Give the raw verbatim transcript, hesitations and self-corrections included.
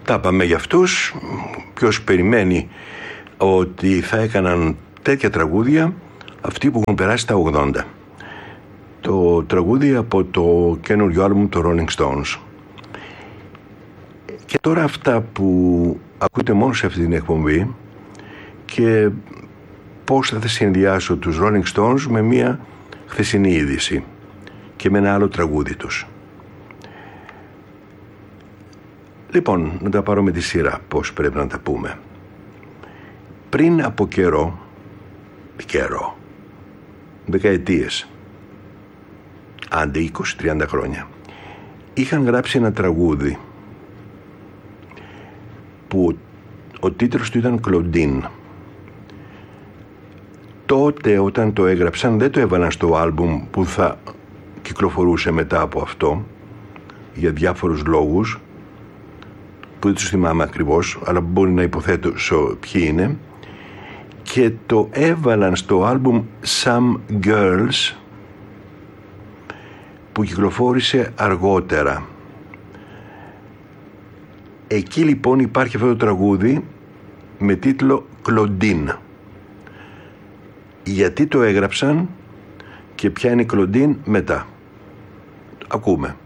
τα είπαμε για αυτούς. Ποιος περιμένει ότι θα έκαναν τέτοια τραγούδια αυτοί που έχουν περάσει τα ογδόντα. Το τραγούδι από το καινούριο άλμπουμ των Rolling Stones. Και τώρα αυτά που ακούτε μόνο σε αυτή την εκπομπή, και πώς θα συνδυάσω τους Rolling Stones με μια χθεσινή είδηση και με ένα άλλο τραγούδι τους. Λοιπόν, να τα πάρω με τη σειρά πώς πρέπει να τα πούμε. Πριν από καιρό, καιρό, δεκαετίες, άντε είκοσι με τριάντα χρόνια, είχαν γράψει ένα τραγούδι που ο τίτλος του ήταν Κλοντίν. Τότε όταν το έγραψαν δεν το έβαλαν στο άλμπουμ που θα κυκλοφορούσε μετά από αυτό, για διάφορους λόγους που δεν τους θυμάμαι ακριβώς, αλλά μπορεί να υποθέτω ποιοι είναι, και το έβαλαν στο άλμπουμ Some Girls που κυκλοφόρησε αργότερα. Εκεί λοιπόν υπάρχει αυτό το τραγούδι με τίτλο Κλοντίν. Γιατί το έγραψαν και ποια είναι η Κλοντίν μετά. Ακούμε.